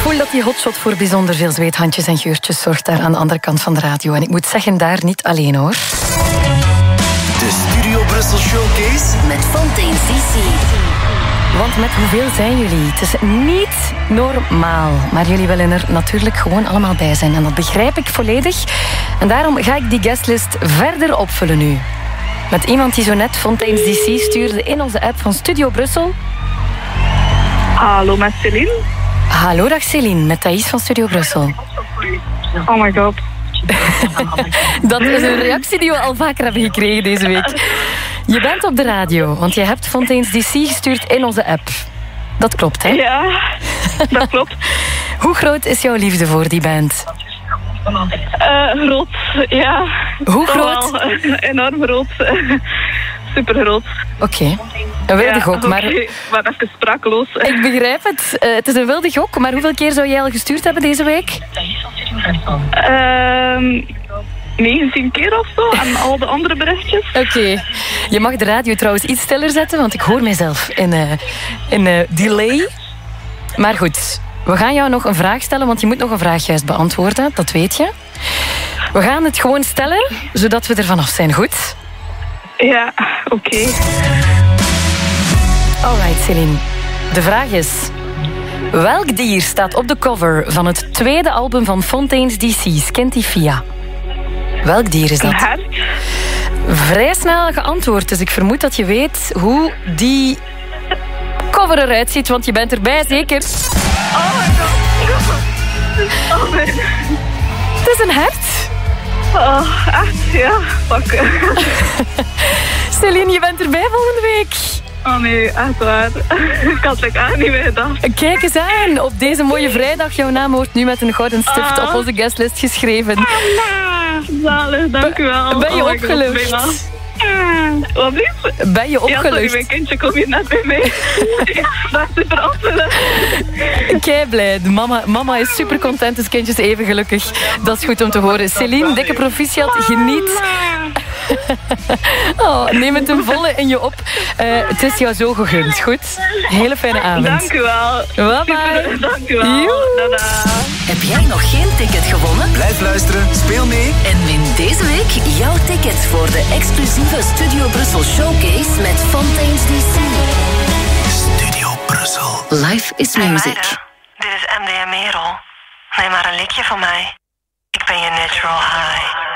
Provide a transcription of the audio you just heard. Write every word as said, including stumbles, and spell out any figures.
voel dat die hotshot voor bijzonder veel zweethandjes en geurtjes zorgt daar aan de andere kant van de radio. En ik moet zeggen, daar niet alleen hoor. De Studio Brussel Showcase met Fontaine D C. Want met hoeveel zijn jullie? Het is niet normaal. Maar jullie willen er natuurlijk gewoon allemaal bij zijn. En dat begrijp ik volledig. En daarom ga ik die guestlist verder opvullen nu. Met iemand die zo net Fontaine D C stuurde in onze app van Studio Brussel. Hallo, met Céline. Hallo, dag Céline, met Thais van Studio Brussel. Oh my god. Dat is een reactie die we al vaker hebben gekregen deze week. Je bent op de radio, want je hebt Fontaine D C gestuurd in onze app. Dat klopt, hè? Ja, dat klopt. Hoe groot is jouw liefde voor die band? Uh, groot, ja. Hoe groot? Wel, uh, enorm groot. Super groot. Oké, okay. Een wilde ja, gok, maar... Okay. Maar even sprakeloos. Ik begrijp het. Uh, het is een wilde gok, maar hoeveel keer zou jij al gestuurd hebben deze week? Uh, negentien keer of zo, en al de andere berichtjes. Oké. Okay. Je mag de radio trouwens iets stiller zetten, want ik hoor mijzelf in, uh, in uh, delay. Maar goed, we gaan jou nog een vraag stellen, want je moet nog een vraag juist beantwoorden, dat weet je. We gaan het gewoon stellen, zodat we er vanaf zijn, goed? Ja, oké. Okay. Alright, Céline. De vraag is... Welk dier staat op de cover van het tweede album van Fontaine D C, Scintifia? Welk dier is dat? Een hert. Vrij snel geantwoord, dus ik vermoed dat je weet hoe die cover eruit ziet, want je bent erbij, zeker? Oh my god. Oh nee. Het is een hert. Oh, echt? Ja, fuck. Céline, je bent erbij volgende week. Oh nee, echt waar. Ik had het echt niet meer gedacht. Kijk eens aan. Op deze mooie vrijdag. Jouw naam wordt nu met een gouden stift ah. op onze guestlist geschreven. Ah, zalig, dank u wel. Ben je oh opgelucht? God, wat lief. Ben je opgelucht? Ja, sorry, mijn kindje kom hier net bij mij. Ja, dat is super opgelucht. Kei blij. Mama, mama is super content, dus kindjes even gelukkig. Dat is goed om te horen. Céline, dikke proficiat. Geniet. Oh, neem het een volle in je op. Uh, het is jou zo gegund, goed? Hele fijne avond. Dank u wel. Bye bye. Dank u wel. Dada. Heb jij nog geen ticket gewonnen? Blijf luisteren, speel mee. En win deze week jouw tickets voor de exclusieve Studio Brussel Showcase met Fontaine D C. Studio Brussel. Life is music. Hey, dit is M D M Merel. Neem maar een likje van mij. Ik ben je natural high.